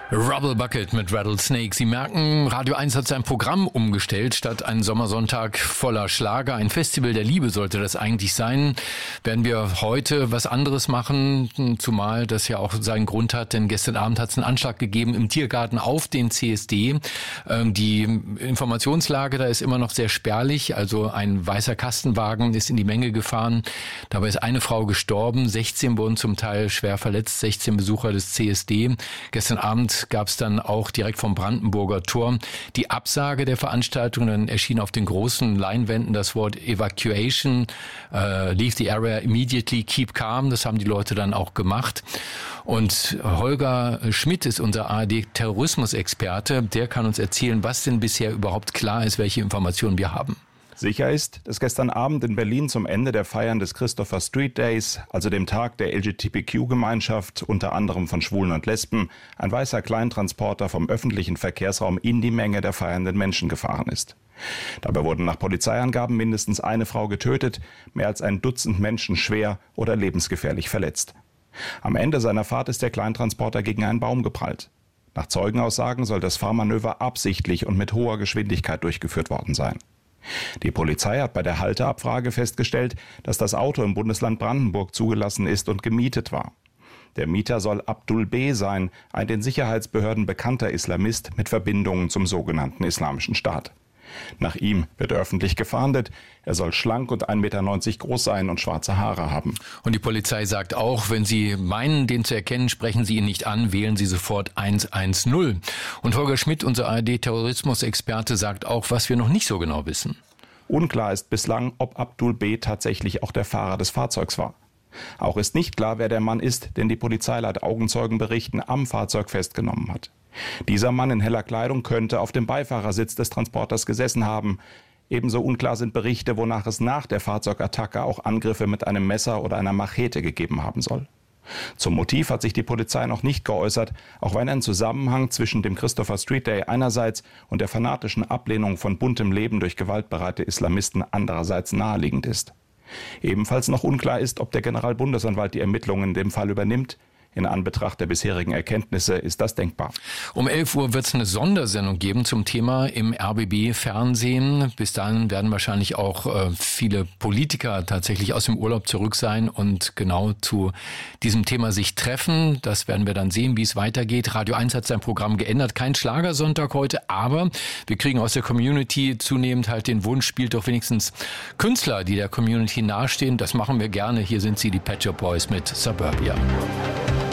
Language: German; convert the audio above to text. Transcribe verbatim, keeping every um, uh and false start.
Rubble Bucket mit Rattlesnake. Sie merken, Radio eins hat sein Programm umgestellt. Statt einen Sommersonntag voller Schlager, ein Festival der Liebe sollte das eigentlich sein, werden wir heute was anderes machen, zumal das ja auch seinen Grund hat, denn gestern Abend hat es einen Anschlag gegeben im Tiergarten auf den C S D. Die Informationslage da ist immer noch sehr spärlich, also ein weißer Kastenwagen ist in die Menge gefahren. Dabei ist eine Frau gestorben, sechzehn wurden zum Teil schwer verletzt, sechzehn Besucher des C S D. Gestern Abend gab es dann auch direkt vom Brandenburger Tor die Absage der Veranstaltung. Dann erschien auf den großen Leinwänden das Wort Evacuation, uh, leave the area immediately, keep calm. Das haben die Leute dann auch gemacht. Und Holger Schmidt ist unser A R D-Terrorismusexperte. Der kann uns erzählen, was denn bisher überhaupt klar ist, welche Informationen wir haben. Sicher ist, dass gestern Abend in Berlin zum Ende der Feiern des Christopher Street Days, also dem Tag der L G B T Q-Gemeinschaft, unter anderem von Schwulen und Lesben, ein weißer Kleintransporter vom öffentlichen Verkehrsraum in die Menge der feiernden Menschen gefahren ist. Dabei wurden nach Polizeiangaben mindestens eine Frau getötet, mehr als ein Dutzend Menschen schwer oder lebensgefährlich verletzt. Am Ende seiner Fahrt ist der Kleintransporter gegen einen Baum geprallt. Nach Zeugenaussagen soll das Fahrmanöver absichtlich und mit hoher Geschwindigkeit durchgeführt worden sein. Die Polizei hat bei der Halteabfrage festgestellt, dass das Auto im Bundesland Brandenburg zugelassen ist und gemietet war. Der Mieter soll Abdul B. sein, ein den Sicherheitsbehörden bekannter Islamist mit Verbindungen zum sogenannten Islamischen Staat. Nach ihm wird öffentlich gefahndet. Er soll schlank und ein Meter neunzig groß sein und schwarze Haare haben. Und die Polizei sagt auch, wenn Sie meinen, den zu erkennen, sprechen Sie ihn nicht an, wählen Sie sofort eins eins null. Und Holger Schmidt, unser A R D-Terrorismusexperte, sagt auch, was wir noch nicht so genau wissen. Unklar ist bislang, ob Abdul B. tatsächlich auch der Fahrer des Fahrzeugs war. Auch ist nicht klar, wer der Mann ist, den die Polizei laut Augenzeugenberichten am Fahrzeug festgenommen hat. Dieser Mann in heller Kleidung könnte auf dem Beifahrersitz des Transporters gesessen haben. Ebenso unklar sind Berichte, wonach es nach der Fahrzeugattacke auch Angriffe mit einem Messer oder einer Machete gegeben haben soll. Zum Motiv hat sich die Polizei noch nicht geäußert, auch wenn ein Zusammenhang zwischen dem Christopher Street Day einerseits und der fanatischen Ablehnung von buntem Leben durch gewaltbereite Islamisten andererseits naheliegend ist. Ebenfalls noch unklar ist, ob der Generalbundesanwalt die Ermittlungen in dem Fall übernimmt. In Anbetracht der bisherigen Erkenntnisse ist das denkbar. Um elf Uhr wird es eine Sondersendung geben zum Thema im R B B-Fernsehen. Bis dahin werden wahrscheinlich auch äh, viele Politiker tatsächlich aus dem Urlaub zurück sein und genau zu diesem Thema sich treffen. Das werden wir dann sehen, wie es weitergeht. Radio eins hat sein Programm geändert. Kein Schlagersonntag heute, aber wir kriegen aus der Community zunehmend halt den Wunsch, spielt doch wenigstens Künstler, die der Community nahestehen. Das machen wir gerne. Hier sind sie, die Pet Shop Boys mit Suburbia.